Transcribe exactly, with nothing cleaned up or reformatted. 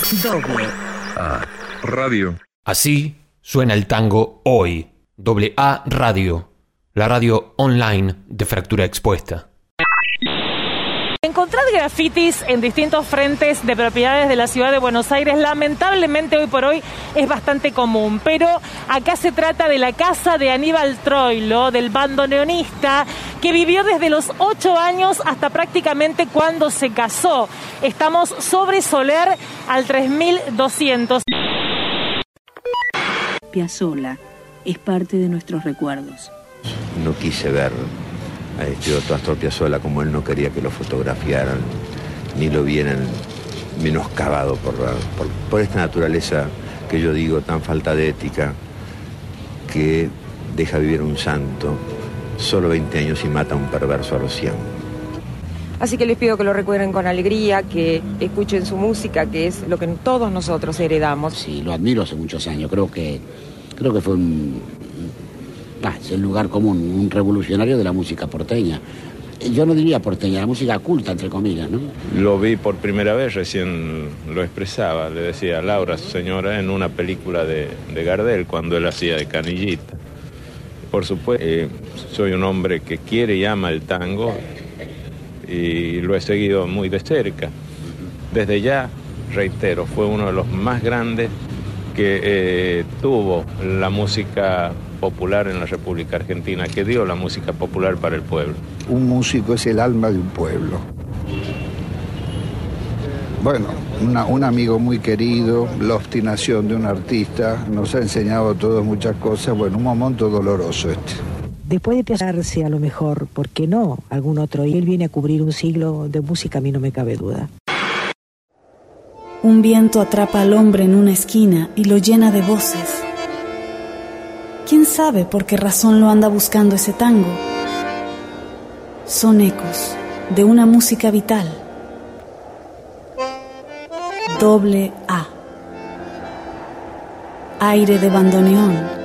Doble A Radio. Así suena el tango hoy. Doble A Radio, la radio online de Fractura Expuesta. Encontrar grafitis en distintos frentes de propiedades de la ciudad de Buenos Aires, lamentablemente hoy por hoy es bastante común, pero acá se trata de la casa de Aníbal Troilo, del bandoneonista, que vivió desde los ocho años hasta prácticamente cuando se casó. Estamos sobre Soler al tres mil doscientos. Piazzolla es parte de nuestros recuerdos. No quise ver a este otro Astor Piazzolla como él no quería que lo fotografiaran, ni lo vieran menoscabado por, por, por esta naturaleza que yo digo tan falta de ética, que deja vivir un santo solo veinte años y mata a un perverso a los cien. Así que les pido que lo recuerden con alegría, que escuchen su música, que es lo que todos nosotros heredamos. Sí, lo admiro hace muchos años, creo que, creo que fue un... Ah, es el lugar común, un revolucionario de la música porteña. Yo no diría porteña, la música culta, entre comillas, ¿no? Lo vi por primera vez, recién lo expresaba, le decía a Laura, su señora, en una película de, de Gardel, cuando él hacía de Canillita. Por supuesto, eh, soy un hombre que quiere y ama el tango y lo he seguido muy de cerca. Desde ya, reitero, fue uno de los más grandes que eh, tuvo la música popular en la República Argentina, que dio la música popular para el pueblo. Un músico es el alma de un pueblo. Bueno, una, un amigo muy querido, la obstinación de un artista, nos ha enseñado a todos muchas cosas. Bueno, un momento doloroso este. Después de pensarse a lo mejor, ¿por qué no? Algún otro, y él viene a cubrir un siglo de música, a mí no me cabe duda. Un viento atrapa al hombre en una esquina y lo llena de voces. ¿Quién sabe por qué razón lo anda buscando ese tango? Son ecos de una música vital. Doble A. Aire de bandoneón.